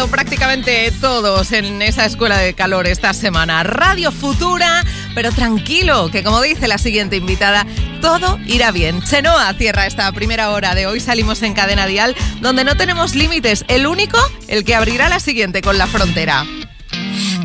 estado prácticamente todos en esa escuela de calor esta semana. Radio Futura, pero tranquilo, que como dice la siguiente invitada, todo irá bien. Chenoa cierra esta primera hora de hoy. Salimos en Cadena Dial, donde no tenemos límites. El único, el que abrirá la siguiente con La Frontera.